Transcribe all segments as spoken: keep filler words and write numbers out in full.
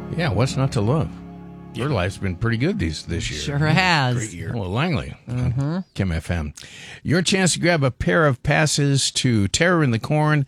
Yeah, what's not to love? Your life's been pretty good these this year. Sure has. Great year. Well, Langley, mm-hmm. Kim F M. Your chance to grab a pair of passes to Terror in the Corn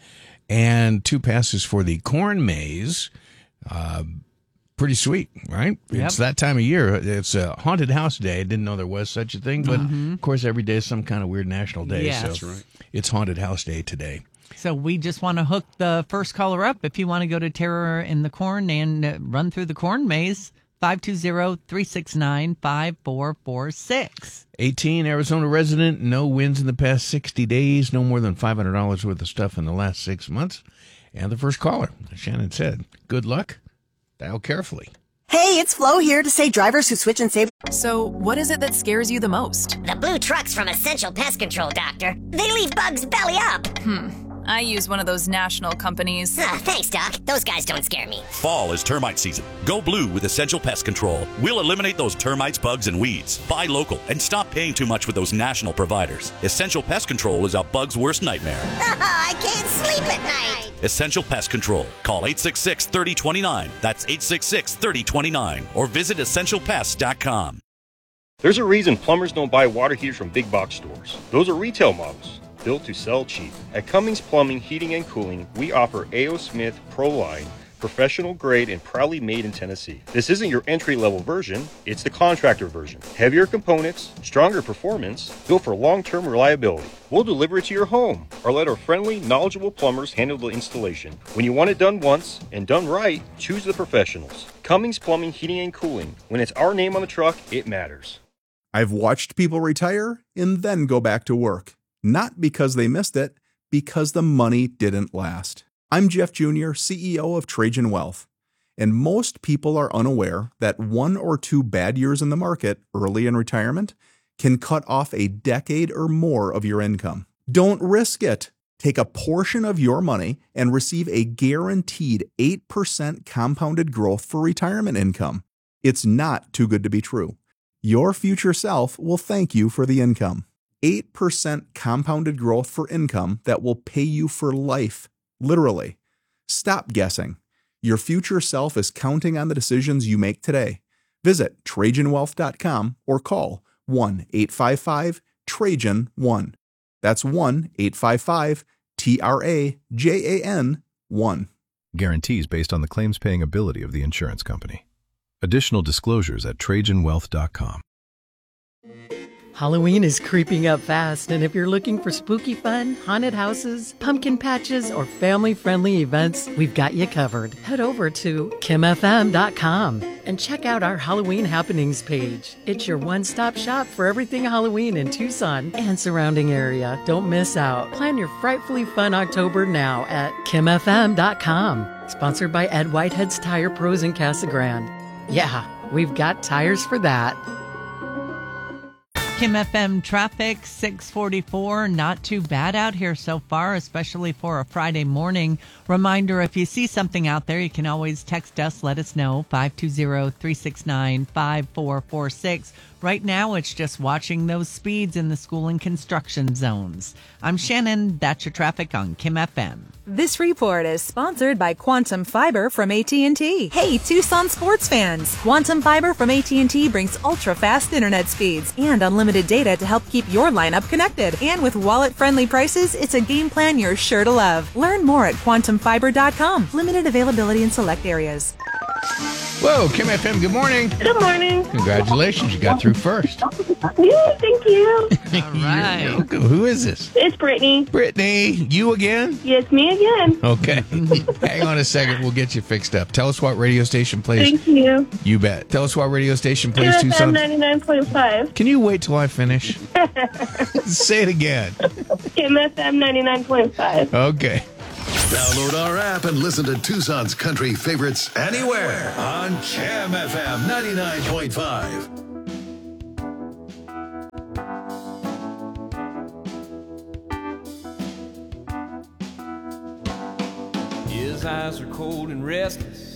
and two passes for the Corn Maze. Uh, pretty sweet, right? Yep. It's that time of year. It's a haunted house day. I didn't know there was such a thing, but mm-hmm. of course every day is some kind of weird national day. Yes. So That's right. It's haunted house day today. So we just want to hook the first caller up. If you want to go to Terror in the Corn and uh, run through the Corn Maze, five two zero, three six nine, five four four six. eighteen, Arizona resident, no wins in the past sixty days, no more than five hundred dollars worth of stuff in the last six months. And the first caller, Shannon said, good luck, dial carefully. Hey, it's Flo here to say drivers who switch and save. So, what is it that scares you the most? The blue trucks from Essential Pest Control, Doctor. They leave bugs belly up. Hmm. I use one of those national companies. Uh, thanks, Doc. Those guys don't scare me. Fall is termite season. Go blue with Essential Pest Control. We'll eliminate those termites, bugs, and weeds. Buy local and stop paying too much with those national providers. Essential Pest Control is a bug's worst nightmare. I can't sleep at night. Essential Pest Control. Call eight six six, three oh two nine. That's eight six six, three oh two nine. Or visit essential pest dot com. There's a reason plumbers don't buy water heaters from big box stores. Those are retail models, built to sell cheap. At Cummings Plumbing, Heating, and Cooling, we offer A O. Smith Pro Line, professional grade and proudly made in Tennessee. This isn't your entry-level version, it's the contractor version. Heavier components, stronger performance, built for long-term reliability. We'll deliver it to your home, or let our friendly, knowledgeable plumbers handle the installation. When you want it done once, and done right, choose the professionals. Cummings Plumbing, Heating, and Cooling. When it's our name on the truck, it matters. I've watched people retire and then go back to work. Not because they missed it, because the money didn't last. I'm Jeff Junior, C E O of Trajan Wealth, and most people are unaware that one or two bad years in the market early in retirement can cut off a decade or more of your income. Don't risk it. Take a portion of your money and receive a guaranteed eight percent compounded growth for retirement income. It's not too good to be true. Your future self will thank you for the income. eight percent compounded growth for income that will pay you for life. Literally. Stop guessing. Your future self is counting on the decisions you make today. Visit Trajan Wealth dot com or call one eight five five Trajan one. That's one eight five five T R A J A N one. Guarantees based on the claims paying ability of the insurance company. Additional disclosures at Trajan Wealth dot com. Halloween is creeping up fast, and if you're looking for spooky fun, haunted houses, pumpkin patches, or family-friendly events, we've got you covered. Head over to Kim F M dot com and check out our Halloween happenings page. It's your one-stop shop for everything Halloween in Tucson and surrounding area. Don't miss out. Plan your frightfully fun October now at Kim F M dot com. Sponsored by Ed Whitehead's Tire Pros in Casa Grande. Yeah, we've got tires for that. Kim F M traffic, six forty-four. Not too bad out here so far, especially for a Friday morning. Reminder, if you see something out there, you can always text us, let us know, five two zero, three six nine, five four four six. Right now, it's just watching those speeds in the school and construction zones. I'm Shannon. That's your traffic on Kim F M. This report is sponsored by Quantum Fiber from A T and T. Hey, Tucson sports fans! Quantum Fiber from A T and T brings ultra-fast internet speeds and unlimited data to help keep your lineup connected. And with wallet-friendly prices, it's a game plan you're sure to love. Learn more at quantum fiber dot com. Limited availability in select areas. Whoa, Kim F M, good morning. Good morning. Congratulations, you got through first. Yeah, thank you. All right. You're welcome. Who is this? It's Brittany. Brittany, you again? Yes, me again. Okay. Hang on a second. We'll get you fixed up. Tell us what radio station plays. Thank you. You bet. Tell us what radio station plays Kim F M Tucson. ninety-nine point five. Can you wait till I finish? Say it again. Kim F M ninety-nine point five. Okay. Download our app and listen to Tucson's country favorites anywhere on Kim F M ninety-nine point five. His eyes are cold and restless.